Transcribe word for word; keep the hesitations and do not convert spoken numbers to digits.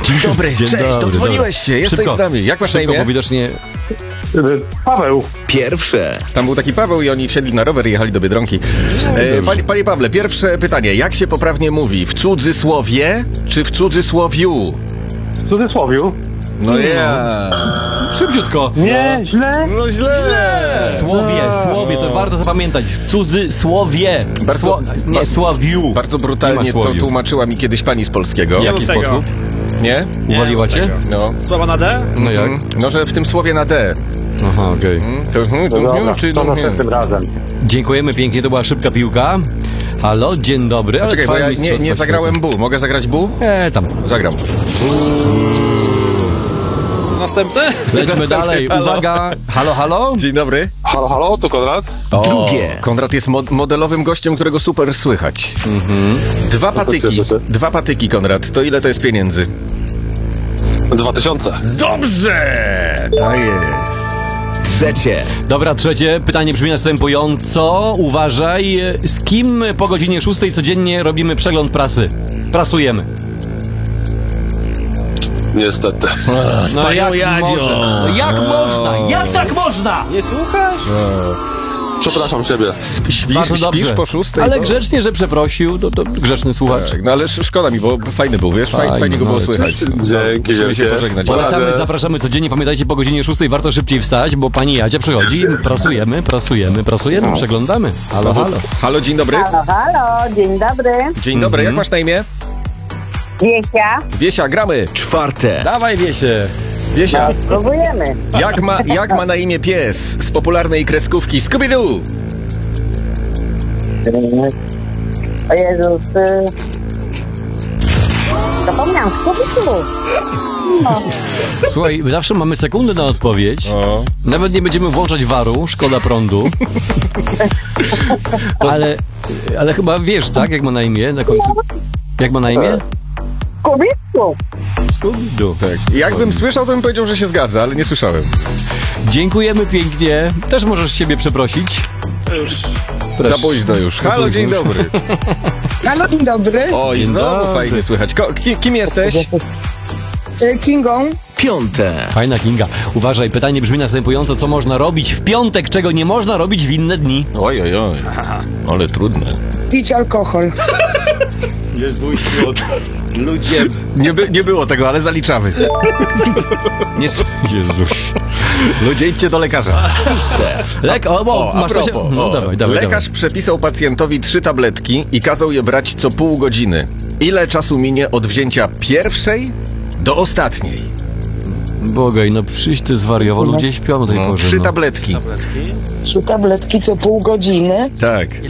Dzień dobry, Dzień cześć, dobry, dodzwoniłeś się, jesteś Szybko. z nami. Jak masz na Szybko, imię? bo widocznie... Paweł. Pierwsze. Tam był taki Paweł i oni wsiedli na rower i jechali do Biedronki. E, panie, panie Pawle, pierwsze pytanie. Jak się poprawnie mówi? W cudzysłowie czy w cudzysłowiu? W cudzysłowiu. No ja. Szybciutko. Nie, źle. No źle. Słowie, słowie, to warto zapamiętać. Cudzy słowie. Bardzo- Sło... Nie, ba- sławiu. Bardzo Nie brutalnie ma to słowiu. tłumaczyła mi kiedyś pani z polskiego. W jaki tego. sposób? Nie? Uwaliła cię? No. Słowa na D? No jak? Mm, No, że w tym słowie na D. Aha, okej. Mm, To, hmm, to, No dobra, hmm, czy to no, hmm. następnym razem. Dziękujemy pięknie, to była szybka piłka. Halo, dzień dobry. Ale Czekaj, bo trwa ja nie, mistrzostwa nie zagrałem bu. Mogę zagrać bu? świata. E, tam. Zagram. Następny? Lećmy dalej. Halo. Uwaga. Halo, halo? Dzień dobry. Halo, halo, to Konrad? O, Drugie. Konrad jest mod- modelowym gościem, którego super słychać. Dwa patyki. cieszę się. Dwa patyki, Konrad. To ile to jest pieniędzy? Dwa tysiące. Dobrze! Tak jest. Trzecie. Dobra, trzecie pytanie brzmi następująco. Uważaj, z kim po godzinie szóstej codziennie robimy przegląd prasy? Prasujemy. Niestety. No jak Jadzią. można? No jak można? Jak tak można? Nie słuchasz? Przepraszam siebie. Śpisz, Bardzo dobrze. śpisz po szóstej? Ale no. grzecznie, że przeprosił, to, to grzeczny słuchacz. Tak, no ale sz- szkoda mi, bo fajny był, wiesz? Fajnie, Fajny, fajnie go no, było ale słychać. Dzięki Musimy się wielkie. pożegnać. Polecamy, Radę. zapraszamy codziennie. Pamiętajcie, po godzinie szóstej warto szybciej wstać, bo pani Jadzia przychodzi, prasujemy, prasujemy, prasujemy, przeglądamy. Halo, halo. Halo, dzień dobry. Halo, halo, dzień dobry. Dzień dobry, jak masz na imię? Wiesia, Wiesia, gramy. Czwarte. Dawaj, Wiesie. Wiesia, spróbujemy. jak ma, jak ma na imię pies z popularnej kreskówki Scooby-Doo? O Jezus. y, Zapomniałam, Scooby-Doo. Słuchaj, zawsze mamy sekundę na odpowiedź. O. Nawet nie będziemy włączać waru, szkoda prądu. Ale, ale chyba wiesz, tak? Jak ma na imię na końcu? Jak ma na imię? Scooby-Doo. Scooby-Doo. Tak. Jakbym słyszał, to bym powiedział, że się zgadza, ale nie słyszałem. Dziękujemy pięknie. Też możesz siebie przeprosić. Już. Za późno już. Halo, dzień dobry. Halo, dzień dobry. Oj, Dzień znowu dobry. fajnie słychać. Ko- ki- kim jesteś? E, Kingą. Piąte. Fajna Kinga. Uważaj, pytanie brzmi następująco. Co można robić w piątek, czego nie można robić w inne dni? Oj, oj, oj. Ale trudne. Pić alkohol. Jezu, ludzie. Nie, by, nie było tego, ale zaliczamy. Nie, Jezus. ludzie, idźcie do lekarza. Szóste. Lek, o, O, o, masz a to się... propos, No o, dawaj, dawaj, lekarz przepisał pacjentowi trzy tabletki i kazał je brać co pół godziny. Ile czasu minie od wzięcia pierwszej do ostatniej? dawaj. Bogaj, no przyjść ty zwariował, ludzie śpią o tej No, porze. trzy no. tabletki. Trzy tabletki co pół godziny. Tak.